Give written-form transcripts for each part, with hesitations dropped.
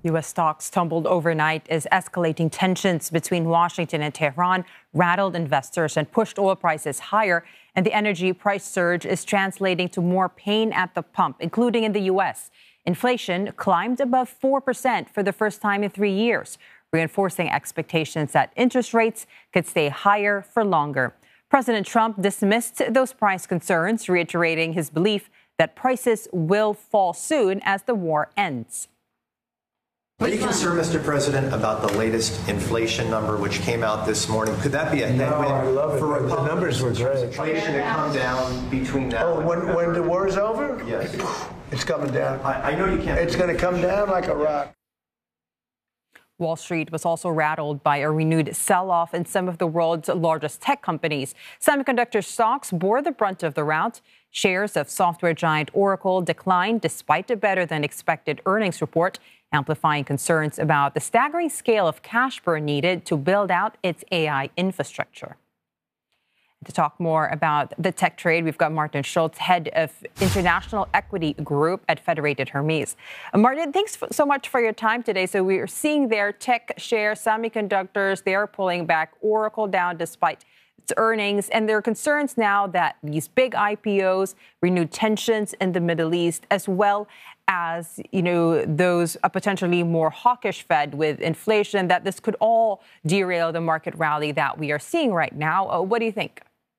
U.S. stocks tumbled overnight as escalating tensions between Washington and Tehran rattled investors and pushed oil prices higher. And the energy price surge is translating to more pain at the pump, including in the U.S. Inflation climbed above 4% for the first time in 3 years, reinforcing expectations that interest rates could stay higher for longer. President Trump dismissed those price concerns, reiterating his belief that prices will fall soon as the war ends. Are you concerned, Mr. President, about the latest inflation number which came out this morning? Could that be a headwind? No, I love it. For The numbers were great. Inflation to come down between now and when the war is over? Yes. It's coming down. I know you can't. It's going to come down like a rock. Wall Street was also rattled by a renewed sell-off in some of the world's largest tech companies. Semiconductor stocks bore the brunt of the rout. Shares of software giant Oracle declined despite a better-than-expected earnings report, amplifying concerns about the staggering scale of cash burn needed to build out its AI infrastructure. To talk more about the tech trade, we've got Martin Schultz, head of International Equity Group at Federated Hermes. Martin, thanks so much for your time today. So we're seeing their tech shares, semiconductors, they are pulling back, Oracle down despite its earnings. And there are concerns now that these big IPOs, renewed tensions in the Middle East, as well as, those potentially more hawkish Fed with inflation, that this could all derail the market rally that we are seeing right now. What do you think?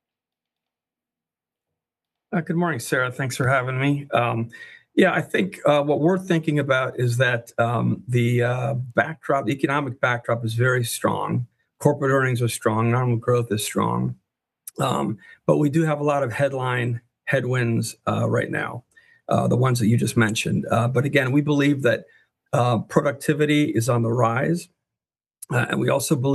Good morning, Sarah. Thanks for having me. I think what we're thinking about is that the economic backdrop is very strong. Corporate earnings are strong. Nominal growth is strong. But we do have a lot of headline headwinds right now, the ones that you just mentioned. But again, we believe that productivity is on the rise. And we also believe